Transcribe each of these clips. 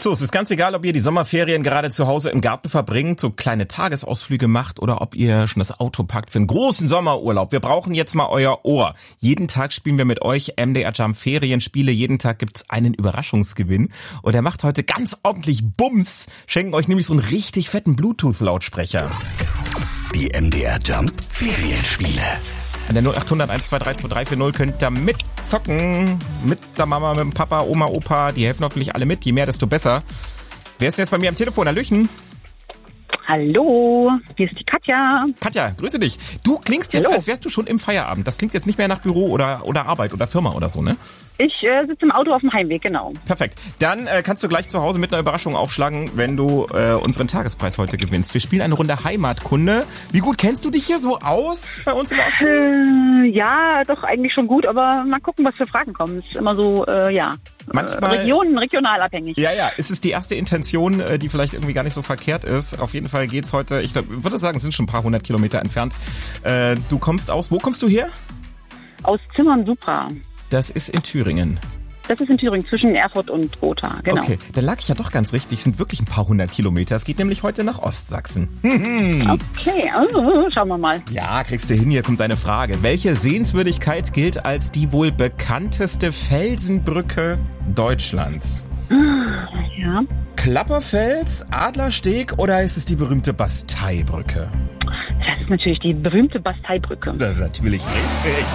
So, es ist ganz egal, ob ihr die Sommerferien gerade zu Hause im Garten verbringt, so kleine Tagesausflüge macht oder ob ihr schon das Auto packt für einen großen Sommerurlaub. Wir brauchen jetzt mal euer Ohr. Jeden Tag spielen wir mit euch MDR Jump Ferienspiele. Jeden Tag gibt's einen Überraschungsgewinn. Und der macht heute ganz ordentlich Bums. Schenken euch nämlich so einen richtig fetten Bluetooth-Lautsprecher. Die MDR Jump Ferienspiele. An der 0800 123 2340 könnt ihr mitzocken. Mit der Mama, mit dem Papa, Oma, Opa. Die helfen hoffentlich alle mit. Je mehr, desto besser. Wer ist denn jetzt bei mir am Telefon? Hallöchen. Hallo, hier ist die Katja. Katja, grüße dich. Du klingst jetzt, als wärst du schon im Feierabend. Das klingt jetzt nicht mehr nach Büro oder Arbeit oder Firma oder so, ne? Ich sitze im Auto auf dem Heimweg, genau. Perfekt. Dann kannst du gleich zu Hause mit einer Überraschung aufschlagen, wenn du unseren Tagespreis heute gewinnst. Wir spielen eine Runde Heimatkunde. Wie gut kennst du dich hier so aus bei uns im Osten? Ja, doch eigentlich schon gut, aber mal gucken, was für Fragen kommen. Es ist immer so, manchmal regional abhängig. Ja, es ist die erste Intention, die vielleicht irgendwie gar nicht so verkehrt ist. Auf jeden Fall geht's heute, ich würde sagen, es sind schon ein paar 100 Kilometer entfernt. Du kommst wo kommst du her? Aus Zimmern-Supra. Das ist in Thüringen. Das ist in Thüringen, zwischen Erfurt und Gotha, genau. Okay, dann lag ich ja doch ganz richtig. Es sind wirklich ein paar 100 Kilometer. Es geht nämlich heute nach Ostsachsen. Okay, schauen wir mal. Ja, kriegst du hin. Hier kommt deine Frage. Welche Sehenswürdigkeit gilt als die wohl bekannteste Felsenbrücke Deutschlands? Ja. Klapperfels, Adlersteg oder ist es die berühmte Basteibrücke? Das ist natürlich die berühmte Basteibrücke. Das ist natürlich richtig.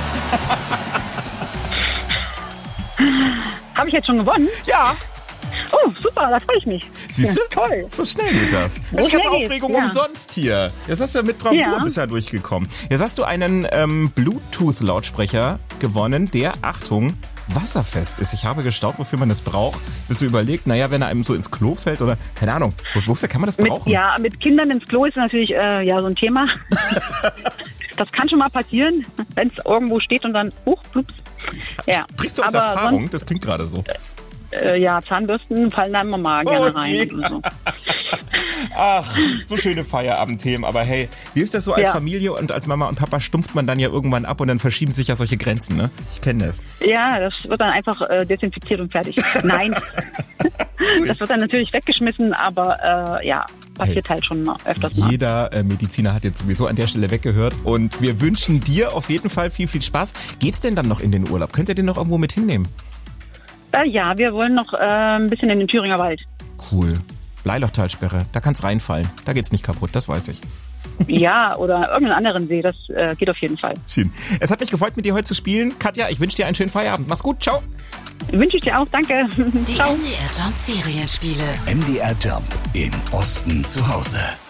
Habe ich jetzt schon gewonnen? Ja. Oh, super, da freue ich mich. Siehst du? Ja, toll. So schnell geht das. So Die ganze schnell geht's, Aufregung ja. umsonst hier. Jetzt hast du mit Bravour bisher durchgekommen. Jetzt hast du einen Bluetooth-Lautsprecher gewonnen, der, Achtung, wasserfest ist. Ich habe gestaunt, wofür man das braucht. Bis du überlegt, naja, wenn er einem so ins Klo fällt oder, keine Ahnung, wofür kann man das brauchen? Mit Kindern ins Klo ist natürlich so ein Thema. Das kann schon mal passieren, wenn es irgendwo steht und dann, plups. Ja. Sprichst du aus Erfahrung? Sonst, das klingt gerade so. Zahnbürsten fallen da immer mal gerne rein. Und so. Ach, so schöne Feierabendthemen. Aber hey, wie ist das so als Familie und als Mama und Papa stumpft man dann ja irgendwann ab und dann verschieben sich ja solche Grenzen, ne? Ich kenne das. Ja, das wird dann einfach desinfiziert und fertig. Nein, das wird dann natürlich weggeschmissen, aber passiert halt schon öfters mal. Jeder Mediziner hat jetzt sowieso an der Stelle weggehört und wir wünschen dir auf jeden Fall viel, viel Spaß. Geht's denn dann noch in den Urlaub? Könnt ihr den noch irgendwo mit hinnehmen? Ja, wir wollen noch ein bisschen in den Thüringer Wald. Cool. Bleilochtalsperre, da kann's reinfallen. Da geht's nicht kaputt, das weiß ich. Ja, oder irgendeinen anderen See, das geht auf jeden Fall. Schön. Es hat mich gefreut, mit dir heute zu spielen. Katja, ich wünsche dir einen schönen Feierabend. Mach's gut, ciao. Wünsche ich dir auch, danke. Die MDR Jump Ferienspiele. MDR Jump im Osten zu Hause.